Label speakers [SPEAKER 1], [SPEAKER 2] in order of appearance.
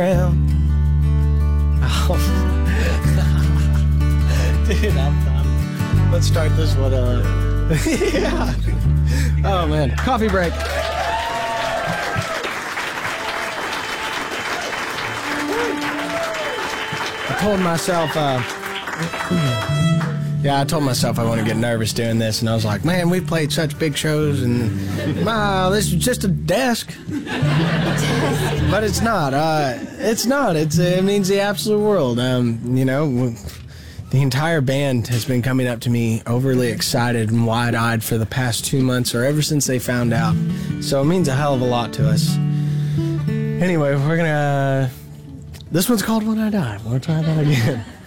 [SPEAKER 1] Oh. Dude, let's start this one. Yeah. Oh man, coffee break. I told myself, I told myself I wouldn't get nervous doing this, and I was like, man, we've played such big shows, and wow, this is just a desk. But it's not. It's not. It means the absolute world. The entire band has been coming up to me overly excited and wide-eyed for the past 2 months, or ever since they found out. So it means a hell of a lot to us. Anyway, we're gonna... This one's called When I Die. We'll try that again.